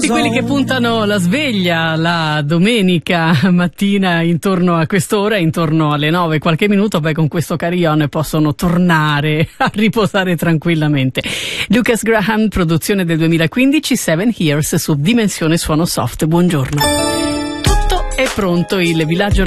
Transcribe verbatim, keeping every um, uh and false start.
tutti quelli che puntano la sveglia la domenica mattina intorno a quest'ora, intorno alle nove qualche minuto, beh, con questo carillon possono tornare a riposare tranquillamente. Lucas Graham, produzione del duemilaquindici, Seven Years su Dimensione Suono Soft. Buongiorno. Tutto è pronto, il villaggio